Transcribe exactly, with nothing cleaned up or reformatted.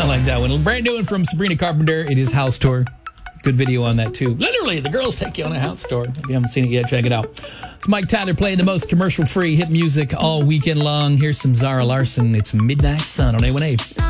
like that one. Brand new one from Sabrina Carpenter. It is House Tour. Good video on that, too. Literally, the girls take you on a house tour. If you haven't seen it yet, check it out. It's Mike Tyler playing the most commercial-free hit music all weekend long. Here's some Zara Larson. It's Midnight Sun on A one A.